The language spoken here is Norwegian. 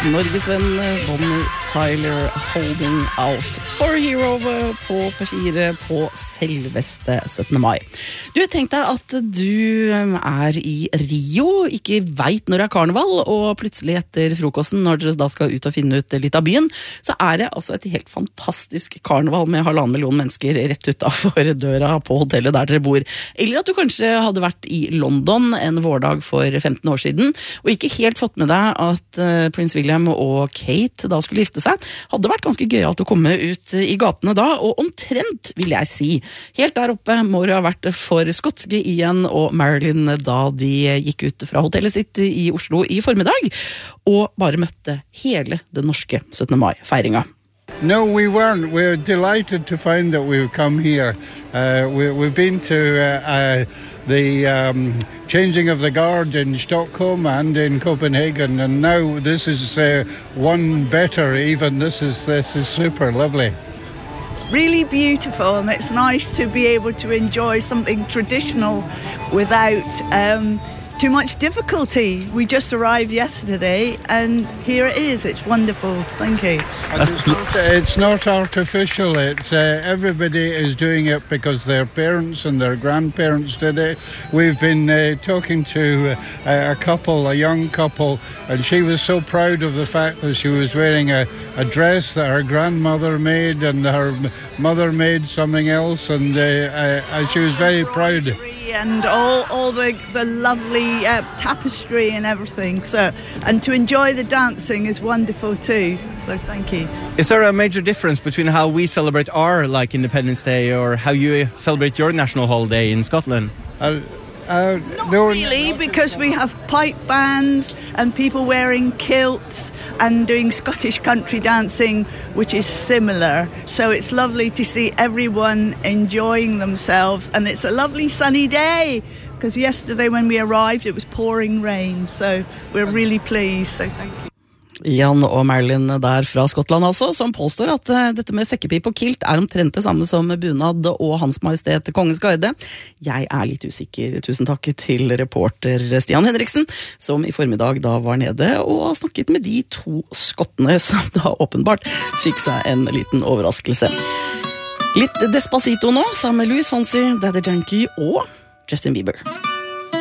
Norgesvenn Bonnie Tyler, Holding Out for Hero på P4 på selveste 17. mai. Du tenkte at du I Rio, ikke vet når det karneval, og plutselig etter frokosten, når dere da skal ut og finne ut litt av byen, så det altså et helt fantastisk karneval med 1,5 million mennesker rett utenfor døra på hotellet der dere bor. Eller at du kanskje hadde vært I London en vårdag for 15 år siden, og ikke helt fått med deg at Prins William og Kate da skulle gifte seg. Hadde vært ganske gøyalt å komme ut I gatene da, og omtrent, vil jeg si. Helt der oppe må det ha vært for skotske Ian og Marilyn da de gikk ut fra hotellet sitt I Oslo I formiddag, og bare møtte hele den norske 17. mai-feiringa. No, we weren't. We're delighted to find that we've come here. We've been to the changing of the guard in Stockholm and in Copenhagen, and now this is one better even. This is super lovely. Really beautiful, and it's nice to be able to enjoy something traditional without too much difficulty. We just arrived yesterday and here it is. It's wonderful. Thank you. It's not artificial. It's everybody is doing it because their parents and their grandparents did it. We've been talking to a young couple, and she was so proud of the fact that she was wearing a dress that her grandmother made and her mother made something else, and she was very proud. And all the lovely tapestry and everything. So, and to enjoy the dancing is wonderful too. So thank you. Is there a major difference between how we celebrate our Independence Day or how you celebrate your national holiday in Scotland? Not really, because we have pipe bands and people wearing kilts and doing Scottish country dancing, which is similar. So it's lovely to see everyone enjoying themselves, and it's a lovely sunny day, because yesterday when we arrived it was pouring rain, so we're really pleased. So thank you. Ian og Marilyn der fra Skottland altså, som påstår at dette med sekkepip og kilt omtrent det samme som bunad og Hans Majestet Kongens Garde. Jeg litt usikker. Tusen takk til reporter Stian Henriksen, som I formiddag da var nede og snakket med de to skottene som da åpenbart fikk seg en liten overraskelse. Litt Despacito nå, sammen med Louis Fonsi, Daddy Yankee og Justin Bieber.